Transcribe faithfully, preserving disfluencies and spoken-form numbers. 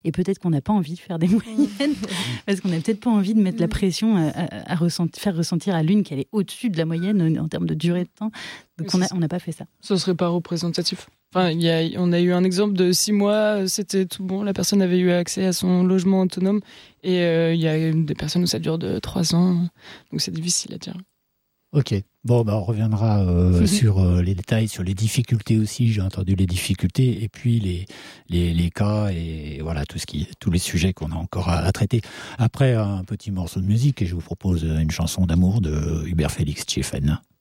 Et peut-être qu'on n'a pas envie de faire des moyennes, parce qu'on n'a peut-être pas envie de mettre la pression à, à, à ressentir, faire ressentir à l'une qu'elle est au-dessus de la moyenne en termes de durée de temps. Donc on n'a on n'a pas fait ça. Ce serait pas représentatif. Enfin, y a, on a eu un exemple de six mois, c'était tout bon, la personne avait eu accès à son logement autonome, et il euh, y a des personnes où ça dure de trois ans, donc c'est difficile à dire. Ok, bon, bah, on reviendra euh, mmh. sur euh, les détails, sur les difficultés aussi. J'ai entendu les difficultés et puis les les, les cas et voilà tout ce qui, tous les sujets qu'on a encore à, à traiter. Après un petit morceau de musique, et je vous propose une chanson d'amour de Hubert Félix Tchefen.